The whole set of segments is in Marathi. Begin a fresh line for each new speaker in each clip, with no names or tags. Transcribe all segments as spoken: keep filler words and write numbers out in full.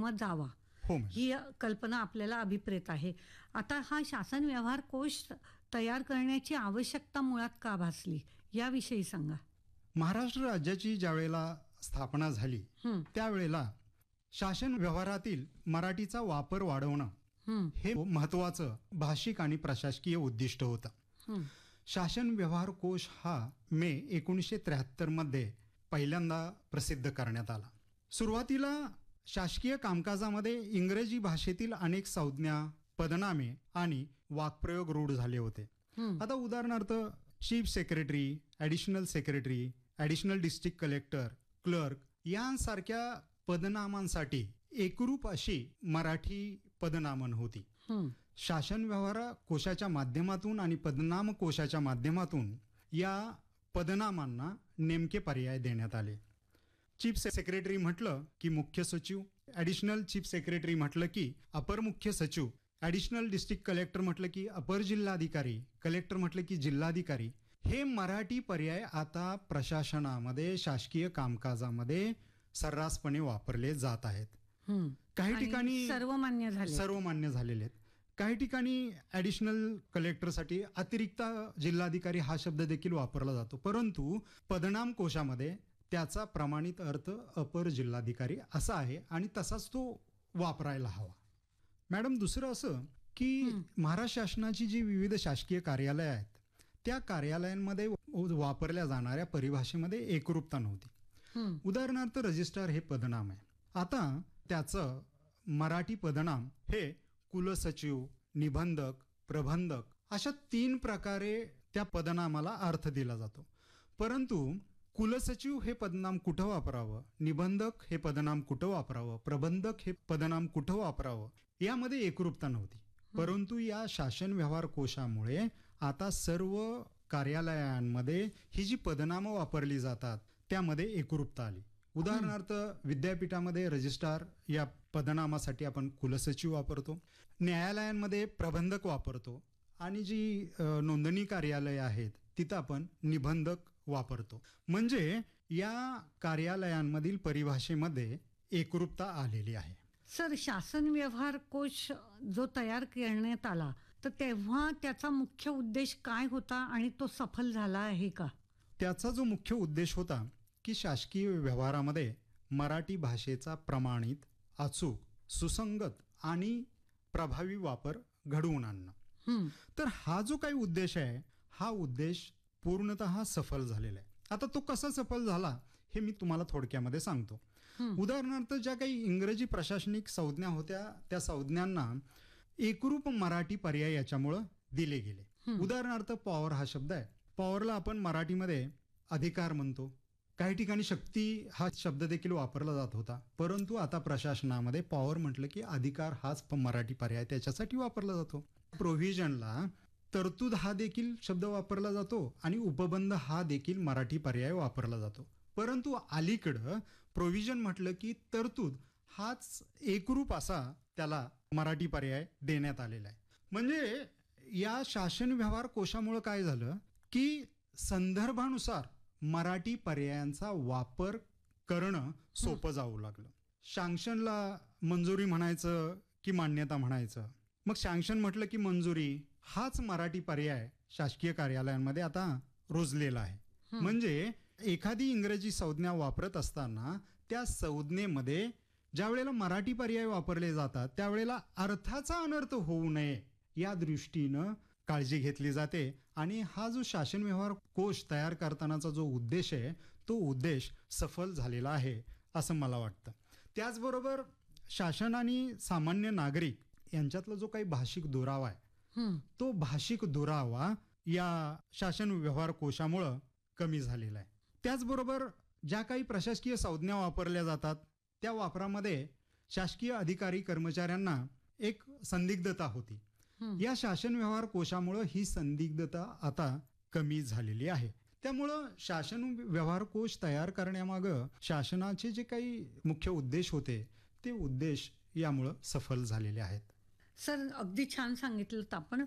किंवा जावा,
हो मॅडम.
ही कल्पना आपल्याला अभिप्रेत आहे. आता हा शासन व्यवहार कोश तयार करण्याची आवश्यकता मुळात का भासली, याविषयी सांगा.
महाराष्ट्र राज्याची ज्या वेळेला स्थापना झाली
हं,
त्यावेळेला शासन व्यवहारातील मराठीचा वापर वाढवणं
हं,
हे महत्वाचं भाषिक आणि प्रशासकीय उद्दिष्ट होतं.
हं,
शासन व्यवहार कोश हा मे एकोणीसशे त्र्याहत्तर मध्ये पहिल्यांदा प्रसिद्ध करण्यात आला. सुरुवातीला शासकीय कामकाजामध्ये इंग्रजी भाषेतील अनेक संज्ञा, पदनामे आणि वाक्प्रयोग रूढ झाले होते.
हं,
आता उदाहरणार्थ chief secretary, additional secretary, additional district collector, clerk यांसारख्या पदनामांसाठी एकरूप अशी मराठी पदनामन होती.
हं,
शासन व्यवहार कोशाच्या माध्यमातून आणि पदनाम कोशाच्या माध्यमातून या पदनामांना नेमके पर्याय देण्यात आले. चीफ सेक्रेटरी म्हटलं की मुख्य सचिव, ॲडिशनल चीफ सेक्रेटरी म्हटलं की अपर मुख्य सचिव, ॲडिशनल डिस्ट्रिक्ट कलेक्टर म्हटलं की अपर जिल्हाधिकारी, कलेक्टर म्हटलं की जिल्हाधिकारी. हे मराठी पर्याय आता प्रशासनामध्ये, शासकीय कामकाजामध्ये सर्रासपणे वापरले जात आहेत.
हं.
काही
आणि
ठिकाणी
सर्वमान्य झाले.
सर्वमान्य झालेले आहेत. काही ठिकाणी ॲडिशनल कलेक्टरसाठी अतिरिक्त जिल्हाधिकारी हा शब्द देखील वापरला जातो, परंतु पदनाम कोशामध्ये त्याचा प्रमाणित अर्थ अपर जिल्हाधिकारी असा आहे आणि तसाच तो वापरायला हवा. मॅडम, दुसरं असं की महाराष्ट्र शासनाची जी विविध शासकीय कार्यालय आहेत त्या कार्यालयांमध्ये वापरल्या जाणाऱ्या परिभाषेमध्ये एकरूपता नव्हती.
हं,
उदाहरणार्थ रजिस्ट्रार हे पदनाम आहे. आता त्याचं मराठी पदनाम हे कुलसचिव, निबंधक, प्रबंधक अशा तीन प्रकारे त्या पदनामाला अर्थ दिला जातो. परंतु कुलसचिव हे पदनाम कुठं वापरावं, निबंधक हे पदनाम कुठं वापरावं, प्रबंधक हे पदनाम कुठं वापरावं यामध्ये एकरूपता नव्हती. परंतु या शासन व्यवहार कोशामुळे आता सर्व कार्यालयांमध्ये ही जी पदनामं वापरली जातात त्यामध्ये एकरूपता आली. उदाहरणार्थ विद्यापीठामध्ये रजिस्ट्रार या पदनामासाठी आपण कुलसचिव वापरतो, न्यायालयांमध्ये प्रबंधक वापरतो आणि जी अ, नोंदणी कार्यालय आहेत तिथं आपण निबंधक वापरतो. म्हणजे या कार्यालयांमधील परिभाषेमध्ये एकरूपता आलेली आहे.
सर, शासन व्यवहार कोश जो तयार करण्यात आला तर तेव्हा त्याचा मुख्य उद्देश काय होता आणि तो सफल झाला आहे का?
त्याचा जो मुख्य उद्देश होता की शासकीय व्यवहारामध्ये मराठी भाषेचा प्रमाणित, अचूक, सुसंगत आणि प्रभावी वापर घडवून आणणं.
हं,
तर हा जो काही उद्देश आहे हा उद्देश पूर्णतः सफल झालेला आहे. आता तो कसा सफल झाला हे मी तुम्हाला थोडक्यामध्ये सांगतो.
हं,
उदाहरणार्थ ज्या काही इंग्रजी प्रशासनिक संज्ञा होत्या त्या संज्ञांना एकरूप मराठी पर्याय याच्यामुळं दिले गेले. उदाहरणार्थ पॉवर हा शब्द आहे. पॉवरला आपण मराठीमध्ये अधिकार म्हणतो. काही ठिकाणी शक्ती हा शब्द देखील वापरला जात होता, परंतु आता प्रशासनामध्ये पॉवर म्हटलं की अधिकार हाच मराठी पर्याय त्याच्यासाठी वापरला जातो. प्रोव्हिजनला तरतूद हा देखील शब्द वापरला जातो आणि उपबंध हा देखील मराठी पर्याय वापरला जातो. परंतु अलीकडं प्रोव्हिजन म्हटलं की तरतूद हाच एकरूप असा त्याला मराठी पर्याय देण्यात आलेला आहे. म्हणजे या शासन व्यवहार कोशामुळे काय झालं की संदर्भानुसार मराठी पर्यायांचा वापर करणं सोपं जाऊ लागलं. सँक्शनला मंजुरी म्हणायचं की मान्यता म्हणायचं, मग सँक्शन म्हटलं की मंजुरी हाच मराठी पर्याय शासकीय कार्यालयांमध्ये आता रुजलेला आहे. म्हणजे एखादी इंग्रजी संज्ञा वापरत असताना त्या संज्ञेमध्ये ज्या वेळेला मराठी पर्याय वापरले जातात त्यावेळेला अर्थाचा अनर्थ होऊ नये या दृष्टीनं काळजी घेतली जाते आणि हा जो शासन व्यवहार कोश तयार करतानाचा जो उद्देश आहे तो उद्देश सफल झालेला आहे असं मला वाटतं. त्याचबरोबर शासन आणि सामान्य नागरिक यांच्यातला जो काही भाषिक दुरावा आहे
हं,
तो भाषिक दुरावा या शासन व्यवहार कोशामुळं कमी झालेला आहे. त्याचबरोबर ज्या काही प्रशासकीय संज्ञा वापरल्या जातात त्या वापरामध्ये शासकीय अधिकारी कर्मचाऱ्यांना एक संदिग्धता होती. या शासन व्यवहार कोशामुळं ही संदिग्धता आता कमी झालेली आहे. त्यामुळं शासन व्यवहार कोश तयार करण्यामागं शासनाचे जे काही मुख्य उद्देश होते ते उद्देश यामुळं सफल झालेले आहेत.
सर, अगदी छान सांगितलं आपण.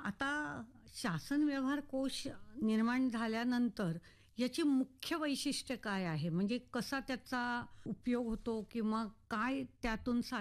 आता शासन व्यवहार कोश निर्माण झाल्यानंतर याची मुख्य वैशिष्ट्य काय आहे, म्हणजे कसा त्याचा उपयोग होतो किंवा काय त्यातून